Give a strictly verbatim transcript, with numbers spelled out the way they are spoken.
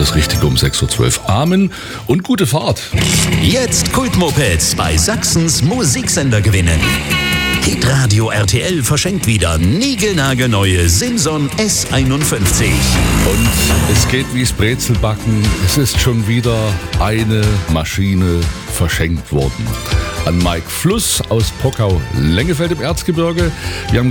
das Richtige um sechs Uhr zwölf. Amen und gute Fahrt. Jetzt Kultmopeds bei Sachsens Musiksender gewinnen. Hitradio R T L verschenkt wieder niegelnagelneue Simson S einundfünfzig. Und es geht wie's Brezelbacken. Es ist schon wieder eine Maschine verschenkt worden. An Mike Fluss aus Pockau-Lengefeld im Erzgebirge. Wir haben